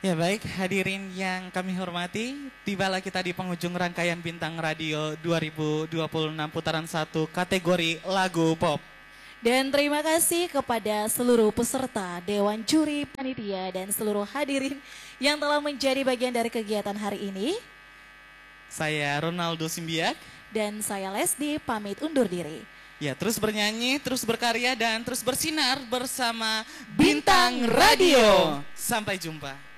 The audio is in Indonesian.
Ya baik, hadirin yang kami hormati, tibalah kita di penghujung rangkaian Bintang Radio 2026 putaran 1 kategori lagu pop. Dan terima kasih kepada seluruh peserta, Dewan Juri, Panitia, dan seluruh hadirin yang telah menjadi bagian dari kegiatan hari ini. Saya Ronaldo Simbiak. Dan saya Lesdi, pamit undur diri. Ya, terus bernyanyi, terus berkarya, dan terus bersinar bersama Bintang Radio. Sampai jumpa.